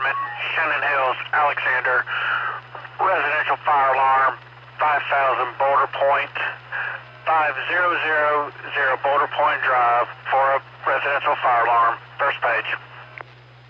Department, Shannon Hills, Alexander, residential fire alarm, 5000 Boulder Point, 5000 Boulder Point Drive for a residential fire alarm. First page.